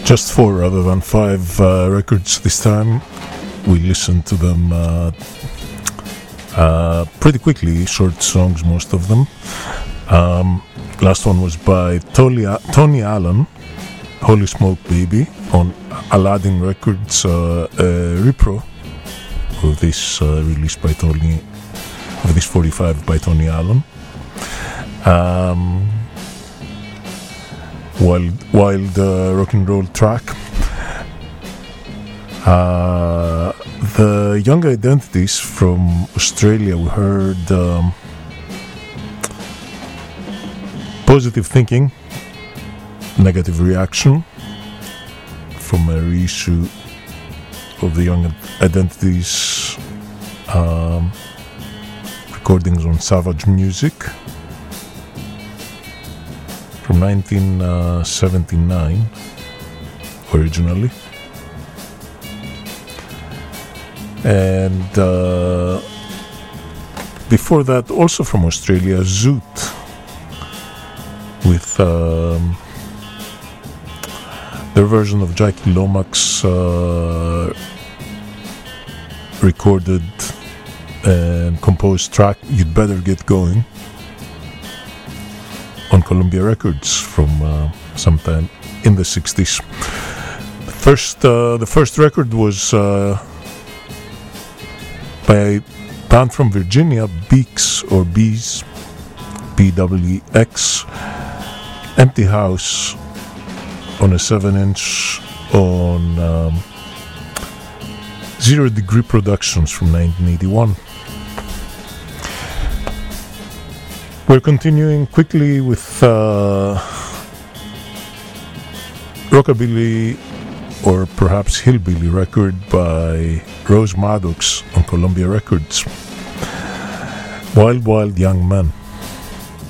Just 4 rather than 5 records this time. We listened to them pretty quickly, short songs, most of them. Last one was by Tony Allen, Holy Smoke Baby, on Aladdin Records, repro of this release by Tony, of this 45 by Tony Allen. Wild rock and roll track. The Young Identities from Australia, we heard Positive Thinking, Negative Reaction, from a reissue of the Young Identities recordings on Savage Music from 1979 originally. And before that, also from Australia, Zoot with their version of Jackie Lomax, recorded and composed track You'd Better Get Going on Columbia Records from sometime in the 60s. The first record was by a band from Virginia, Beaks or Bees, BWX, Empty House, on a 7-inch on Zero Degree Productions from 1981. We're continuing quickly with rockabilly or perhaps hillbilly record by Rose Maddox on Columbia Records, Wild Wild Young Man.